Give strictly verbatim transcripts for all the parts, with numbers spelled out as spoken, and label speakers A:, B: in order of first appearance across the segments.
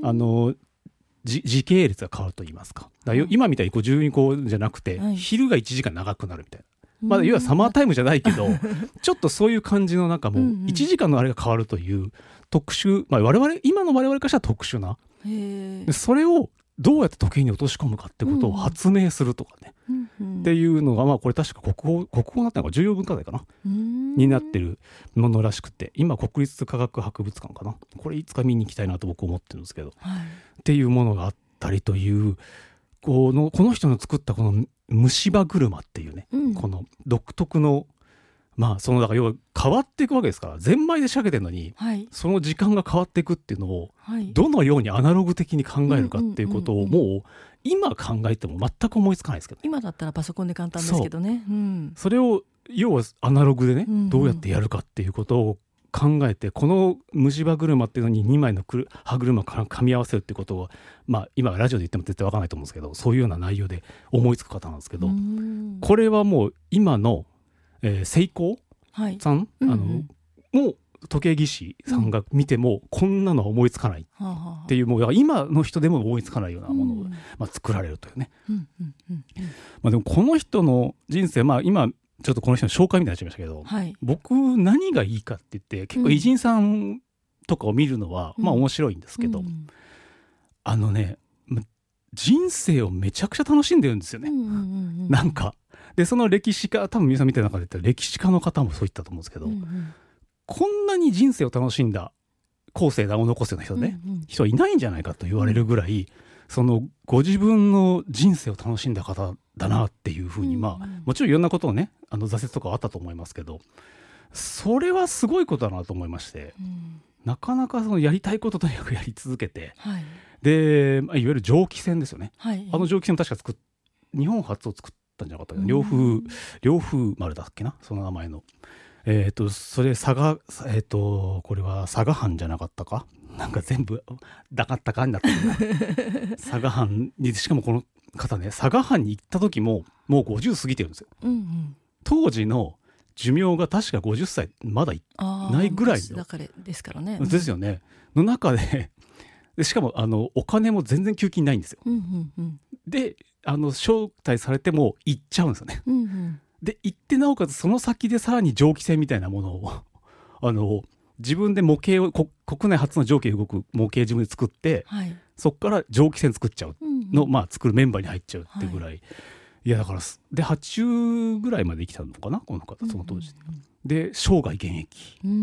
A: あの時系列が変わると言いますか、だから今みたいにこうじゅうにこじゃなくて、はい、昼がいちじかん長くなるみたいな、まだ要はサマータイムじゃないけどちょっとそういう感じの中もいちじかんのあれが変わるという特殊、まあ、我々今の我々からしたら特殊な、へでそれをどうやって時計に落とし込むかってことを発明するとかね、うんうん、っていうのが、まあ、これ確か国宝国宝になったのが重要文化財かなになってるものらしくて、今国立科学博物館かな、これいつか見に行きたいなと僕思ってるんですけど、はい、っていうものがあったりという、この、この人の作ったこの虫歯車っていうね、うん、この独特のまあそのだから要は変わっていくわけですから、ゼンマイで仕掛けてるのに、はい、その時間が変わっていくっていうのを、はい、どのようにアナログ的に考えるかっていうことをもう今考えても全く思いつかないですけど、ね、
B: 今だったらパソコンで簡単ですけどね、 そ,、うん、
A: それを要はアナログでね、うんうん、どうやってやるかっていうことを考えて、この虫歯車っていうのににまいの歯車から噛み合わせるってことを、まあ今ラジオで言っても絶対分からないと思うんですけど、そういうような内容で思いつく方なんですけど、これはもう今のえー、セイコーさん、はいうんうん、あのもう時計技師さんが見ても、うん、こんなのは思いつかないっていう、もう今の人でも思いつかないようなものを、うんまあ、作られるというね、うんうんうんまあ、でもこの人の人生、まあ、今ちょっとこの人の紹介みたいになっちゃいましたけど、はい、僕何がいいかって言って結構偉人さんとかを見るのは、うん、まあ面白いんですけど、うん、あのね人生をめちゃくちゃ楽しんでるんですよね、うんうんうん、なんかでその歴史家、多分皆さん見てる中で言ったら歴史家の方もそう言ったと思うんですけど、うんうん、こんなに人生を楽しんだ後世名を残すような人ね、うんうん、人はいないんじゃないかと言われるぐらい、うん、そのご自分の人生を楽しんだ方だなっていうふうに、うんうん、まあもちろんいろんなことをね、あの挫折とかはあったと思いますけど、それはすごいことだなと思いまして、うん、なかなかそのやりたいこととにかくやり続けて、はい、で、まあ、いわゆる蒸気船ですよね、はい、あの蒸気船も確か作っ日本初を作ったんじゃなかったかな、両風両風丸だっけな、その名前の、えっ、ー、とそれ佐賀、えっ、ー、とこれは佐賀藩じゃなかったか、なんか全部だかったかになってるな佐賀藩に、しかもこの方ね、佐賀藩に行った時ももうごじゅう過ぎてるんですよ、うんうん、当時の寿命が確かごじゅっさいまだいないぐらいの
B: だからですからね、
A: ですよね、の中で、でしかもあのお金も全然給金ないんですよ、うんうんうん、であの招待されても行っちゃうんですよね、うんうん、で行ってなおかつその先でさらに蒸気船みたいなものをあの自分で模型を国内初の蒸気で動く模型自分で作って、はい、そこから蒸気船作っちゃうの、うんうんまあ、作るメンバーに入っちゃうっていうぐらい、はい、いやだからではちじゅうぐらいまで生きたのかなこの方、その当時、うんうん、で生涯現役、うん、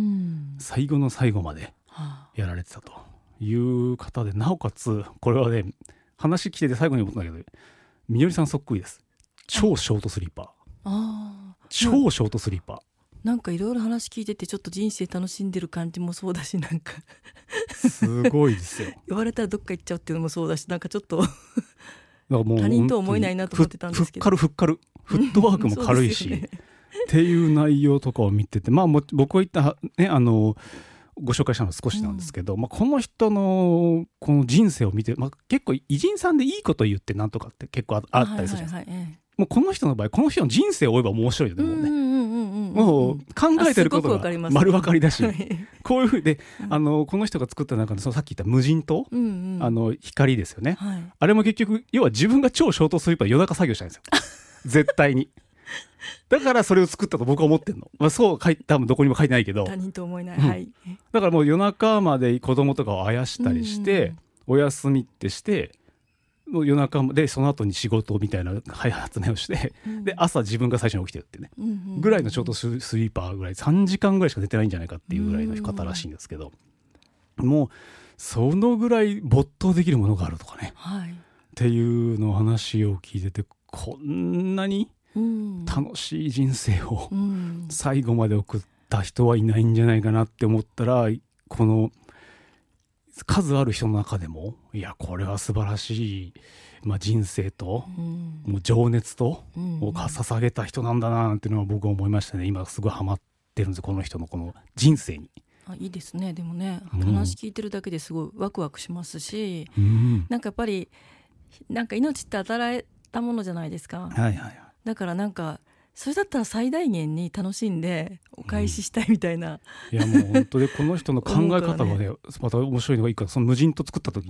A: 最後の最後までやられてたという方で、なおかつこれはね話聞いてて最後に思ったんだけど、みのりさんそっくりです。超ショートスリーパー、あ超ショートスリーパー、
B: なんかいろいろ話聞いててちょっと人生楽しんでる感じもそうだし、なんか
A: すごいですよ
B: 言われたらどっか行っちゃうっていうのもそうだし、なんかちょっと他人とは思えないなと思ってたんですけど、
A: ふっかるふっかるフットワークも軽いし、ね、っていう内容とかを見てて、まあも僕が言ったね、あのご紹介したのは少しなんですけど、うんまあ、この人のこの人生を見て、まあ、結構偉人さんでいいこと言ってなんとかって結構 あ, あったりするじゃないですか、はいはいはい、もうこの人の場合この人の人生を追えば面白いよね、もうね、もう考えてることが丸分かりだし、こういうふうで、うん、あのこの人が作った中でそのさっき言った無人島、うんうん、あの光ですよね、はい、あれも結局要は自分が超ショートスリーパー夜中作業したんですよ絶対にだからそれを作ったと僕は思ってるの、まあ、そう書いて多分どこにも書いてないけど、
B: 他人と思えない、
A: うん
B: はい、
A: だからもう夜中まで子供とかをあやしたりして、うん、お休みってしてもう夜中でその後に仕事みたいな発明をして、うん、で朝自分が最初に起きてるってね、うん、ぐらいのちょうどスリーパーぐらいさんじかんぐらいしか寝てないんじゃないかっていうぐらいの方らしいんですけど、うん、もうそのぐらい没頭できるものがあるとかね、はい、っていうの話を聞いてて、こんなに楽しい人生を最後まで送った人はいないんじゃないかなって思ったら、この数ある人の中でもいやこれは素晴らしい、まあ、人生と、うん、もう情熱と、うん、を捧げた人なんだなっていうのは僕は思いましたね。今すごいハマってるんです、この人のこの人生に。
B: あいいですね。でもね、うん、話聞いてるだけですごいワクワクしますし、うん、なんかやっぱりなんか命って与えたものじゃないですか、はいはいはい、だからなんかそれだったら最大限に楽しんでお返ししたいみたいな、
A: うん、いやもう本当にこの人の考え方がねまた面白いのがいいから、その無人島作った時